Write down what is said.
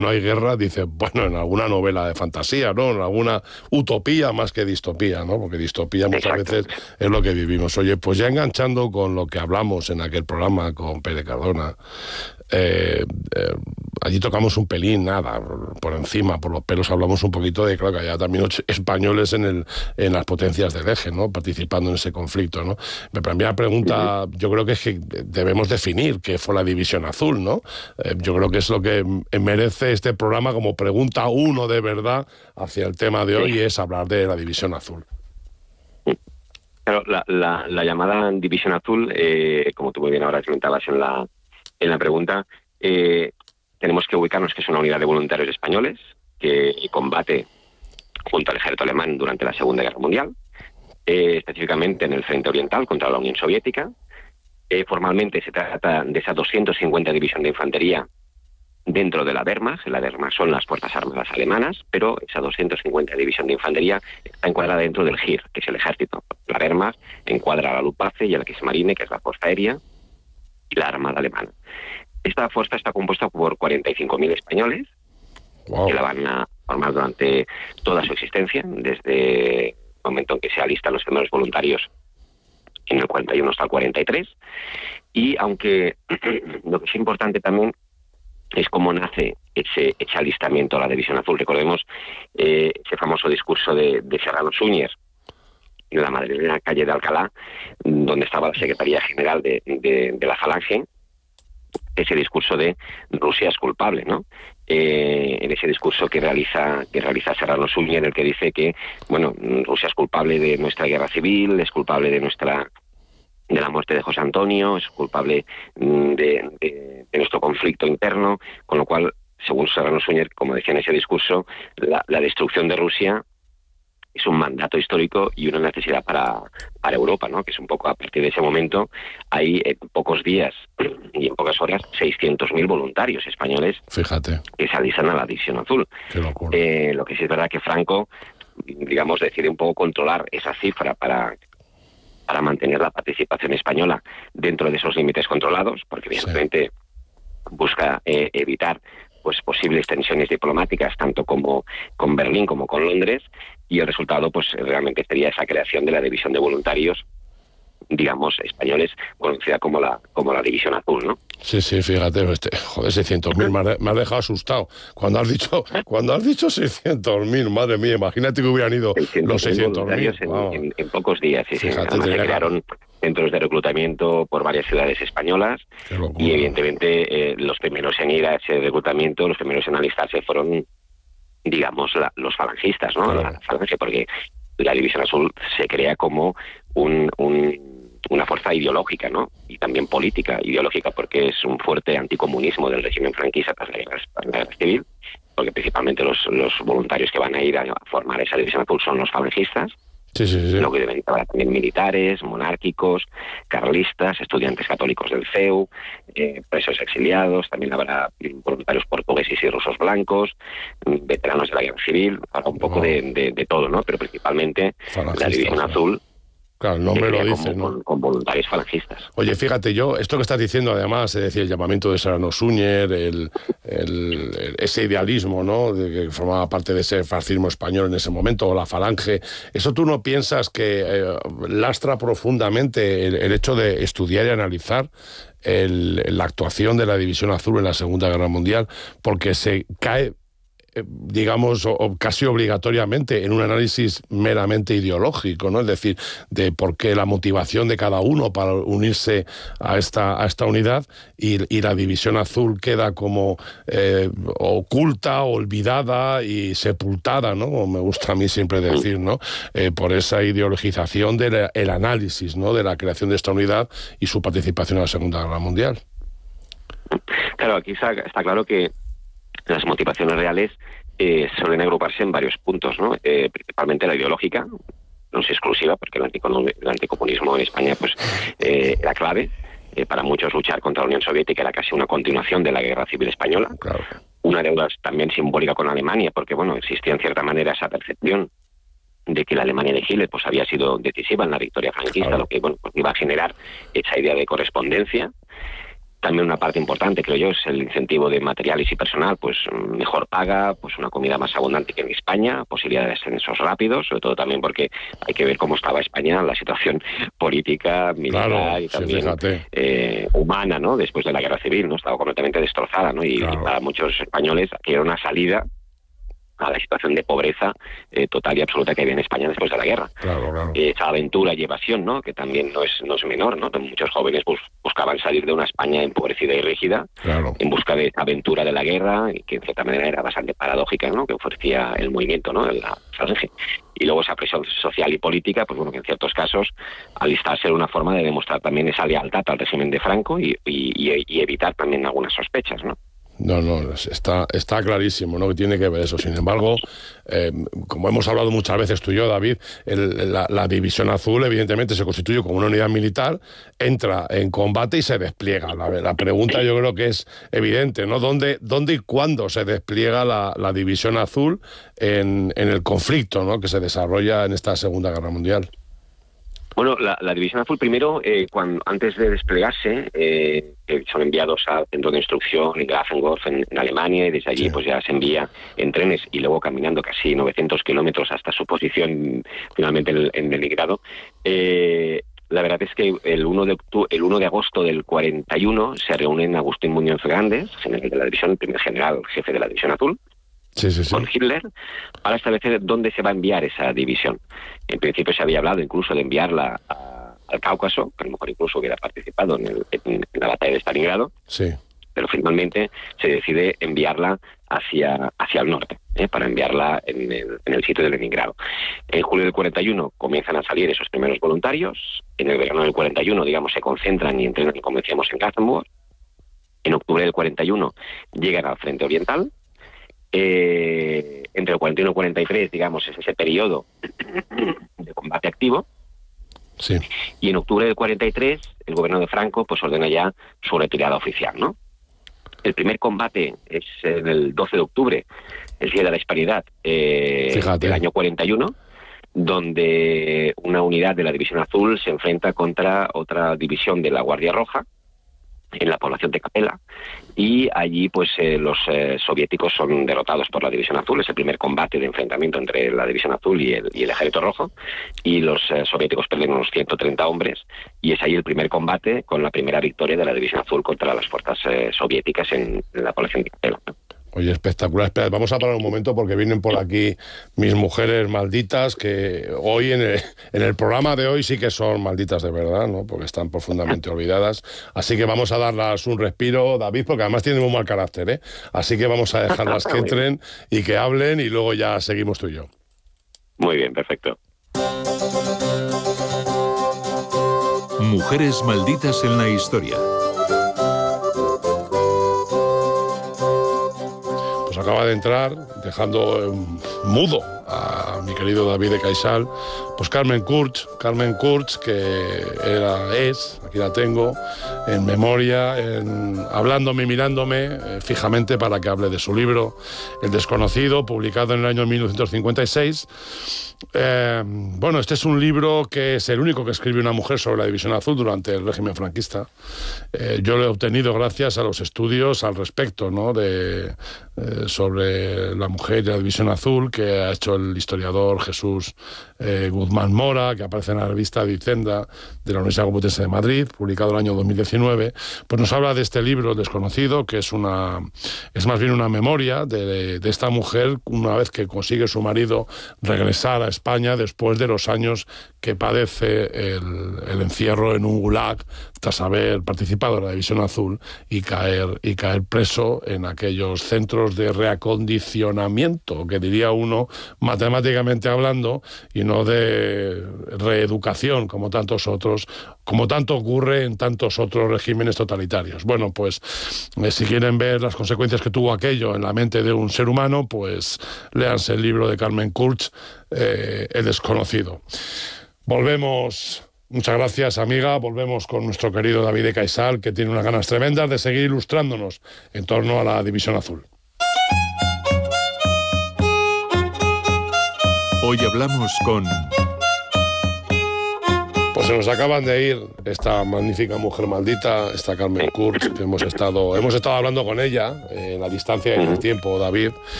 no hay guerra, dice, bueno, en alguna novela de fantasía, ¿no? En alguna utopía más que distopía, ¿no? Porque distopía muchas veces es lo que vivimos. Oye, pues ya enganchando con lo que hablamos en aquel programa con Pere Cardona, allí tocamos un pelín, nada, por encima, por los pelos hablamos un poquito de, claro, que había también españoles en las potencias del eje, ¿no? Participando en ese conflicto, ¿no? Mi primera pregunta, yo creo que es que debemos definir qué fue la División Azul, ¿no? Yo creo que es lo que merece este programa como pregunta uno de verdad hacia el tema de hoy, es hablar de la División Azul. Claro, la llamada División Azul, como tú muy bien ahora comentabas en la pregunta, tenemos que ubicarnos que es una unidad de voluntarios españoles que combate junto al ejército alemán durante la Segunda Guerra Mundial, específicamente en el frente oriental contra la Unión Soviética. Formalmente se trata de esa 250 División de Infantería dentro de la Wehrmacht. La Wehrmacht son las Fuerzas Armadas alemanas, pero esa 250 División de Infantería está encuadrada dentro del Heer, que es el ejército. La Wehrmacht encuadra a la Luftwaffe y a la Kriegsmarine, que es la Fuerza Aérea, y la Armada Alemana. Esta fuerza está compuesta por 45.000 españoles, que la van a formar durante toda su existencia, desde el momento en que se alistan los primeros voluntarios en el 41 hasta el 43. Y aunque lo que es importante también es cómo nace ese alistamiento a la División Azul. Recordemos ese famoso discurso de Serrano Suñer en la madrileña calle de Alcalá, donde estaba la Secretaría General de la Falange, ese discurso de Rusia es culpable, ¿no? En ese discurso que realiza Serrano Suñer, en el que dice que, bueno, Rusia es culpable de nuestra guerra civil, es culpable de la muerte de José Antonio, es culpable de nuestro conflicto interno, con lo cual, según Serrano Suñer, como decía en ese discurso, la destrucción de Rusia es un mandato histórico y una necesidad para Europa, ¿no? Que es un poco a partir de ese momento, hay en pocos días y en pocas horas 600.000 voluntarios españoles, fíjate, que se alistan a la División Azul. Qué locura. Lo que sí es verdad que Franco, digamos, decide un poco controlar esa cifra para mantener la participación española dentro de esos límites controlados, porque evidentemente busca evitar pues posibles tensiones diplomáticas, tanto como con Berlín como con Londres, y el resultado pues realmente sería esa creación de la División de Voluntarios, digamos, españoles, conocida como la División Azul, ¿no? Sí, fíjate, joder, 600.000, me has dejado asustado. Cuando has dicho 600.000, madre mía, imagínate que hubieran ido los 600.000. En pocos días, fíjate, además se crearon centros de reclutamiento por varias ciudades españolas, y evidentemente los primeros en ir a ese reclutamiento, los primeros en alistarse fueron, digamos, los falangistas, ¿no? Claro. La falange, porque la División Azul se crea como una fuerza ideológica, ¿no? Y también política, ideológica, porque es un fuerte anticomunismo del régimen franquista tras la guerra civil, porque principalmente los voluntarios que van a ir a formar esa División Azul son los falangistas. Sí. Lo que deben haber también militares, monárquicos, carlistas, estudiantes católicos del CEU, presos exiliados, también habrá voluntarios portugueses y rusos blancos, veteranos de la guerra civil, habrá un poco de todo, ¿no? Pero principalmente la División Azul. Claro, el nombre lo dice, ¿no? Con voluntarios falangistas. Oye, fíjate, esto que estás diciendo, además, es decir, el llamamiento de Serrano Suñer, ese idealismo, ¿no?, de que formaba parte de ese fascismo español en ese momento, o la falange, ¿eso tú no piensas que lastra profundamente el hecho de estudiar y analizar la actuación de la División Azul en la Segunda Guerra Mundial? Porque se cae, digamos, o casi obligatoriamente en un análisis meramente ideológico, ¿no? Es decir, de por qué la motivación de cada uno para unirse a esta unidad, y la División Azul queda como oculta, olvidada y sepultada, ¿no? Como me gusta a mí siempre decir, ¿no? Por esa ideologización del análisis, ¿no?, de la creación de esta unidad y su participación en la Segunda Guerra Mundial. Claro, aquí está claro que las motivaciones reales suelen agruparse en varios puntos, ¿no? Principalmente la ideológica, no es exclusiva, porque el anticomunismo en España pues era clave. Para muchos luchar contra la Unión Soviética era casi una continuación de la Guerra Civil Española. Claro. Una deuda también simbólica con Alemania, porque bueno, existía en cierta manera esa percepción de que la Alemania de Hitler pues había sido decisiva en la victoria franquista, claro, lo que bueno, pues iba a generar esa idea de correspondencia. También una parte importante, creo yo, es el incentivo de materiales y personal, pues mejor paga, pues una comida más abundante que en España, posibilidad de ascensos rápidos, sobre todo también porque hay que ver cómo estaba España, la situación política, militar, claro, y también sí, humana, ¿no? Después de la guerra civil, ¿no? Estaba completamente destrozada, ¿no? Y claro, para muchos españoles aquí era una salida a la situación de pobreza total y absoluta que había en España después de la guerra. claro. Esa aventura y evasión, ¿no? Que también no es menor, ¿no? Muchos jóvenes buscaban salir de una España empobrecida y rígida, Claro. en busca de esa aventura de la guerra, y que en cierta manera era bastante paradójica, ¿no? Que ofrecía el movimiento, ¿no? La falange. Y luego esa presión social y política, pues bueno, que en ciertos casos alistarse era una forma de demostrar también esa lealtad al régimen de Franco y evitar también algunas sospechas, ¿no? No, está clarísimo, ¿no? Que tiene que ver eso. Sin embargo, como hemos hablado muchas veces tú y yo, David, la División Azul evidentemente se constituye como una unidad militar, entra en combate y se despliega. La pregunta yo creo que es evidente, ¿no? ¿Dónde y cuándo se despliega la División Azul en el conflicto, ¿no? Que se desarrolla en esta Segunda Guerra Mundial? Bueno, la División Azul primero, antes de desplegarse, son enviados al centro de instrucción en Grafenwörth, en Alemania, y desde allí pues ya se envía en trenes y luego caminando casi 900 kilómetros hasta su posición finalmente en Leningrado. La verdad es que el 1 de agosto del 41 se reúnen Agustín Muñoz Grandes, general de la división, el primer general jefe de la División Azul, con Hitler, para establecer dónde se va a enviar esa división. En principio se había hablado incluso de enviarla al Cáucaso, que a lo mejor incluso hubiera participado en la batalla de Stalingrado, pero finalmente se decide enviarla hacia el norte, para enviarla en el sitio de Leningrado. En julio del 41 comienzan a salir esos primeros voluntarios, en el verano del 41, digamos, se concentran y entrenan, como decíamos, en Grafenwörth. En octubre del 41 llegan al Frente Oriental. Entre el 41 y el 43, digamos, es ese periodo de combate activo. Sí. Y en octubre del 43, el gobierno de Franco pues ordena ya su retirada oficial, ¿no? El primer combate es el 12 de octubre, el día de la Hispanidad, del año 41, donde una unidad de la División Azul se enfrenta contra otra división de la Guardia Roja en la población de Capela, y allí pues los soviéticos son derrotados por la División Azul. Es el primer combate de enfrentamiento entre la División Azul y el Ejército Rojo, y los soviéticos pierden unos 130 hombres, y es ahí el primer combate con la primera victoria de la División Azul contra las fuerzas soviéticas en la población de Capela. Oye, espectacular. Espera, vamos a parar un momento porque vienen por aquí mis mujeres malditas, que hoy en el programa de hoy sí que son malditas de verdad, ¿no? Porque están profundamente olvidadas. Así que vamos a darlas un respiro, David, porque además tienen muy mal carácter, ¿eh? Así que vamos a dejarlas que entren y que hablen, y luego ya seguimos tú y yo. Muy bien, perfecto. Mujeres malditas en la historia. Acaba de entrar, dejando mudo a mi querido David de Caisal, pues Carmen Kurtz, que aquí la tengo, en memoria, hablándome y mirándome fijamente para que hable de su libro El desconocido, publicado en el año 1956. Bueno, este es un libro que es el único que escribe una mujer sobre la División Azul durante el régimen franquista. Yo lo he obtenido gracias a los estudios al respecto, ¿no? Sobre la mujer y la División Azul, que ha hecho el historiador Jesús Guzmán Mora, que aparece en la revista Dicenda de la Universidad Complutense de Madrid, publicado el año 2019. Pues nos habla de este libro, El desconocido, que es más bien una memoria de esta mujer una vez que consigue su marido regresar a España después de los años que padece el encierro en un gulag tras haber participado en la División Azul y caer preso en aquellos centros de reacondicionamiento, que diría uno matemáticamente hablando, y no de reeducación como tanto ocurre en tantos otros regímenes totalitarios. Bueno, pues si quieren ver las consecuencias que tuvo aquello en la mente de un ser humano, pues léanse el libro de Carmen Kurtz, El desconocido. Volvemos. Muchas gracias, amiga. Volvemos con nuestro querido David de Caisal, que tiene unas ganas tremendas de seguir ilustrándonos en torno a la División Azul. Hoy hablamos con... Pues se nos acaban de ir esta magnífica mujer maldita, esta Carmen Kurz, que hemos estado hablando con ella en la distancia y en el tiempo, David.